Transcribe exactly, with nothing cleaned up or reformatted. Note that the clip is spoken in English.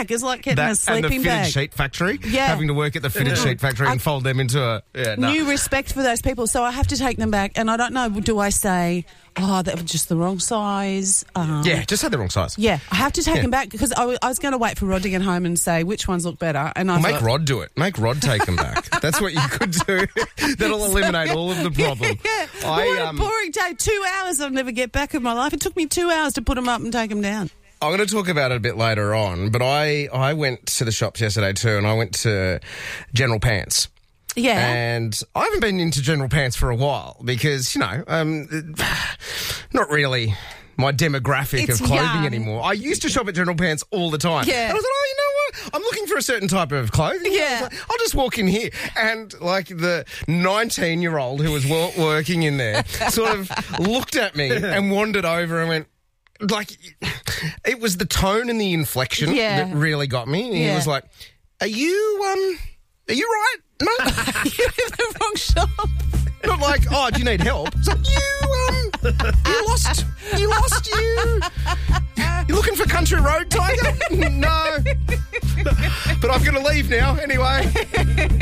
bag. It's like getting That a sleeping and the fitted bag. sheet factory. Yeah. Having to work at the fitted sheet factory and fold them into a... Yeah, no. New respect for those people. So I have to take them back. And I don't know, do I say, oh, that was just the wrong size? Um, Yeah, just had the wrong size. Yeah, I have to take Yeah. them back because I, w- I was going to wait for Rod to get home and say which ones look better. And I Make thought, Rod do it. Make Rod take them back. That's what you could do. That'll eliminate all of the problem. Yeah, I, what a um, boring day. Two hours I'll never get back in my life. It took me two hours to put them up and take them down. I'm going to talk about it a bit later on, but I, I went to the shops yesterday too, and I went to General Pants. Yeah. And I haven't been into General Pants for a while because, you know, um, not really my demographic It's of clothing young. anymore. I used to shop at General Pants all the time. Yeah. And I was like, oh, you know what? I'm looking for a certain type of clothing. Yeah. I was like, I'll just walk in here. And, like, the nineteen-year-old who was wo- working in there sort of looked at me and wandered over and went, like, it was the tone and the inflection Yeah. that really got me. And he Yeah. was like, are you, um, are you right? No. You're in the wrong shop. Not like, oh, do you need help? It's like, you, um, you lost, you lost, you. You looking for Country Road, Tiger? No. But I'm going to leave now anyway.